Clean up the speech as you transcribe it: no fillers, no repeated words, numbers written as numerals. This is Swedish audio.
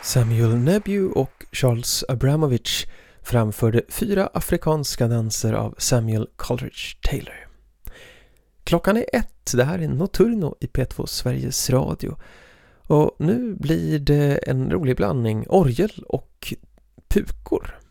Samuel Nebue och Charles Abramovich framförde 4 afrikanska danser av Samuel Coleridge Taylor. Klockan är 1, det här är Notturno i P2 Sveriges Radio. Och nu blir det en rolig blandning orgel och pukor.